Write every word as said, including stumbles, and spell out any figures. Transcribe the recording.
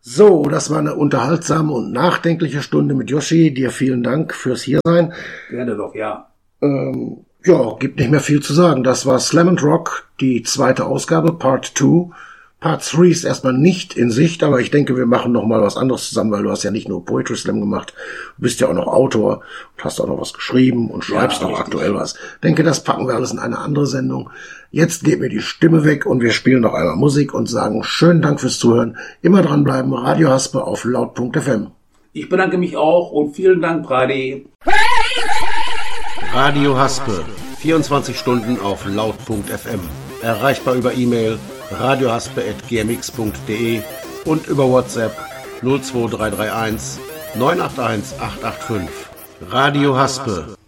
So, das war eine unterhaltsame und nachdenkliche Stunde mit Yoshi. Dir vielen Dank fürs Hiersein. Gerne doch, ja. Ähm, ja, gibt nicht mehr viel zu sagen. Das war Slam and Rock, die zweite Ausgabe, Part zwei. Part drei ist erstmal nicht in Sicht, aber ich denke, wir machen noch mal was anderes zusammen, weil du hast ja nicht nur Poetry Slam gemacht, du bist ja auch noch Autor und hast auch noch was geschrieben und schreibst ja, auch aktuell was. Ich denke, das packen wir alles in eine andere Sendung. Jetzt geht mir die Stimme weg und wir spielen noch einmal Musik und sagen schönen Dank fürs Zuhören. Immer dranbleiben, Radio Haspe auf laut punkt f m. Ich bedanke mich auch und vielen Dank, Brady. Radio Haspe, vierundzwanzig Stunden auf laut punkt f m. Erreichbar über E-Mail radiohaspe at g m x punkt d e und über WhatsApp null zwei drei drei eins neun acht eins acht acht fünf. Radio Haspe.